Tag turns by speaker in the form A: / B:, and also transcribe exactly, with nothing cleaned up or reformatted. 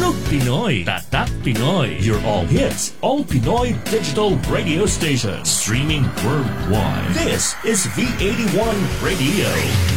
A: Talk Pinoy, Tatak Pinoy. Your all hits, all Pinoy digital radio station. Streaming worldwide. This is V eighty-one Radio.